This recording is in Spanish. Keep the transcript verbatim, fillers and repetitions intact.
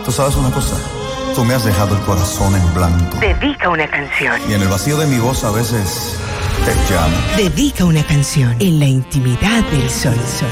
Tú sabes una cosa, tú me has dejado el corazón en blanco. Dedica una canción. Y en el vacío de mi voz a veces te llamo. Dedica una canción en la intimidad del sol. sol.